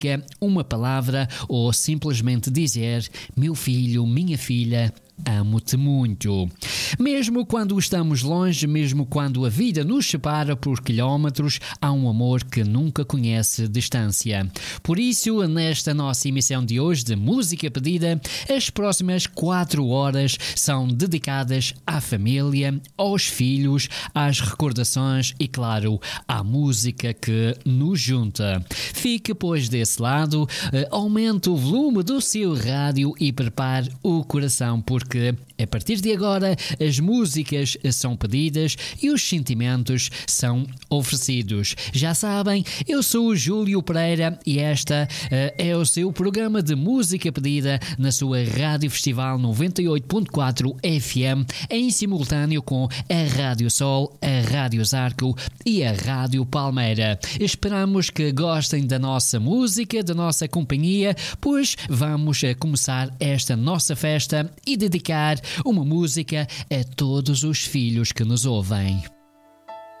uma palavra ou simplesmente dizer: meu filho, minha filha, amo-te muito. Mesmo quando estamos longe, mesmo quando a vida nos separa por quilómetros, há um amor que nunca conhece distância. Por isso, nesta nossa emissão de hoje de Música Pedida, as próximas 4 horas são dedicadas à família, aos filhos, às recordações e, claro, à música que nos junta. Fique, pois, desse lado, aumente o volume do seu rádio e prepare o coração, porque a partir de agora as músicas são pedidas e os sentimentos são oferecidos. Já sabem, eu sou o Júlio Pereira e esta é o seu programa de música pedida na sua Rádio Festival 98.4 FM, em simultâneo com a Rádio Sol, a Rádio Zarco e a Rádio Palmeira. Esperamos que gostem da nossa música, da nossa companhia, pois vamos começar esta nossa festa e dedicar uma música a todos os filhos que nos ouvem.